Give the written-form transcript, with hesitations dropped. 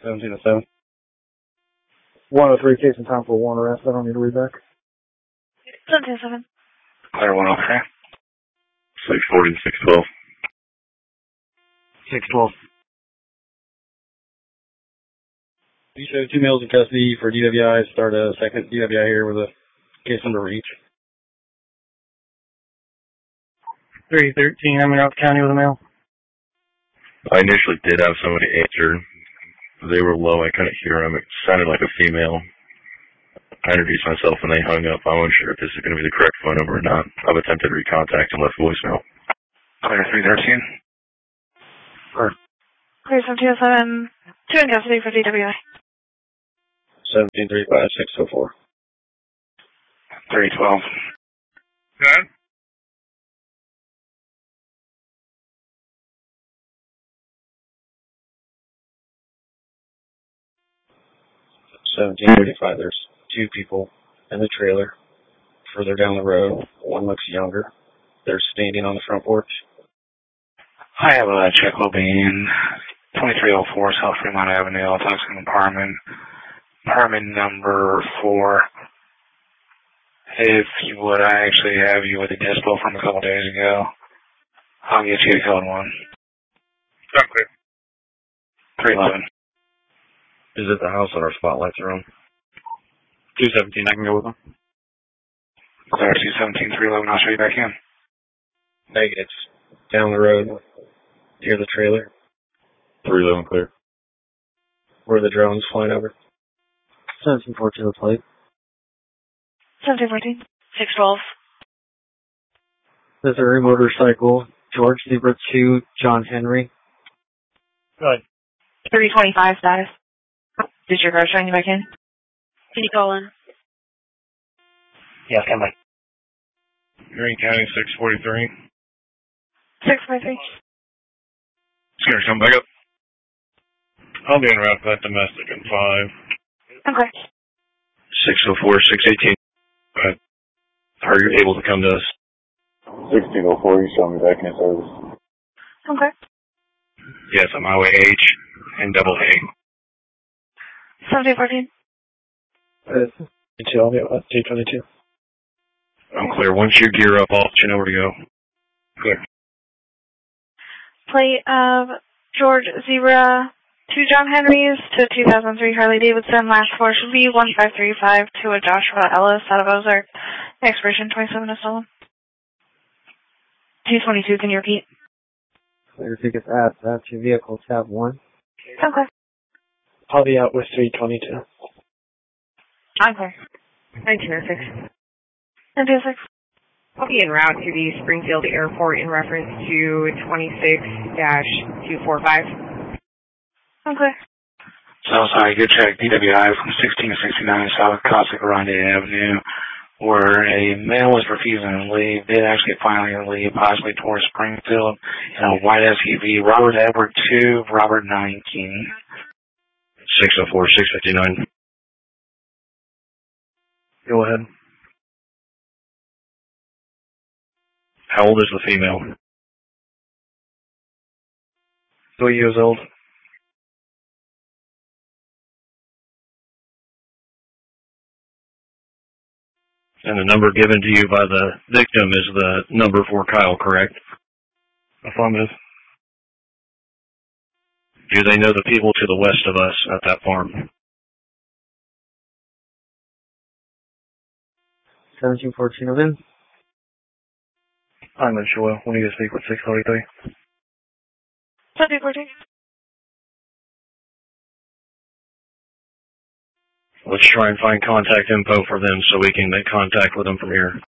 1707. 103, case in time for warrant arrest. I don't need to read back. 1707. Clear 103. 640 to 612. 612. You show 2 males in custody for DWI. Start a second DWI here with a case number for each. 313, I'm in Ralph County with a male. I initially did have somebody answer. They were low. I couldn't hear them. It sounded like a female. I introduced myself and they hung up. I wasn't sure if this is going to be the correct phone number or not. I've attempted to recontact and left voicemail. Clear 313. Clear 1707. 2 in custody for DWI. 1735, 604. 312. Good. 1735, there's 2 people in the trailer. Further down the road, one looks younger. They're standing on the front porch. I have a check will be in 2304 South Fremont Avenue, Altoxic apartment. Apartment number 4. If you would, I actually have you with a dispo from a couple days ago. I'll get you the code 1. Clear. 311. Is it the house that our spotlights are on? 217, I can go with them. Clear 217, 311. I'll show you back in. Negatives. Down the road, near the trailer. 311 clear. Where the drone's flying over. 1714 the plate. 1714. 612. Missouri motorcycle. George Zebra 2, John Henry. Good. 325 status. Did your car showing you back in? Can you call in? Yeah, come back. Green County 643. 653. Just gonna come back up. I'll be in route for that domestic in 5. Okay. 604, 618. Good. Are you able to come to us? 1604, you saw me back in service. Okay. Yes, I'm Highway H and double A. 1714. I'll be at 222. I'm clear. Once you gear up, I'll let you know where to go. Clear. Plate of George Zebra 2 John Henrys to 2003 Harley Davidson. Last 4 should be 1535 to a Joshua Ellis out of Ozark. Expiration 2707. 222, can you repeat? Clear tickets at that's your vehicle, tab 1. Okay. I'll be out with 322. I'm clear. 1906. 1906. I'll be en route to the Springfield Airport in reference to 26-245. Okay. Southside, good check, DWI from 16 to 69 South Casa Grande Avenue, where a male was refusing to leave, did actually finally leave, possibly towards Springfield, in a white SUV, Robert Edward 2, Robert 19. 604, 659. Go ahead. How old is the female? 3 years old. And the number given to you by the victim is the number for Kyle, correct? Affirmative. Do they know the people to the west of us at that farm? 1714 of them. I'm not sure. We need to speak with 643. 1714. Let's try and find contact info for them so we can make contact with them from here.